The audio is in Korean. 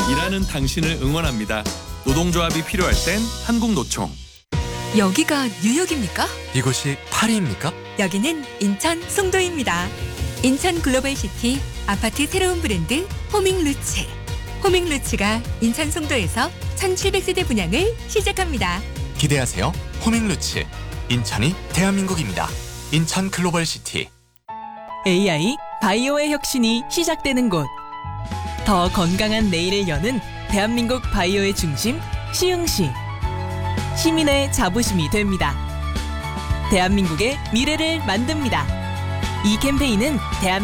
일하는 당신을 응원합니다. 노동조합이 필요할 땐 한국노총. 여기가 뉴욕입니까? 이곳이 파리입니까? 여기는 인천 송도입니다. 인천 글로벌시티 아파트 새로운 브랜드 호밍루츠. 호밍루츠가 인천 송도에서 1700세대 분양을 시작합니다. 기대하세요. 호밍루츠. 인천이 대한민국입니다. 인천 글로벌시티. AI 바이오의 혁신이 시작되는 곳. 더 건강한 내일을 여는 대한민국 바이오의 중심 시흥시. 시민의 자부심이 됩니다. 대한민국의 미래를 만듭니다. 이 캠페인은